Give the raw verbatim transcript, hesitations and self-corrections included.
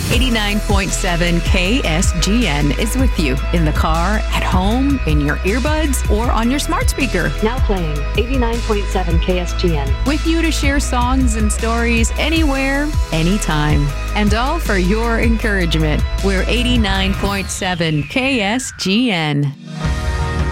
eighty-nine point seven K S G N is with you in the car, at home, in your earbuds, or on your smart speaker. Now playing eighty-nine point seven K S G N. With you to share songs and stories anywhere, anytime. And all for your encouragement. We're eighty-nine point seven K S G N.